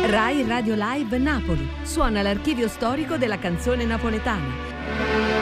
Rai Radio Live Napoli. Suona l'archivio storico della canzone napoletana.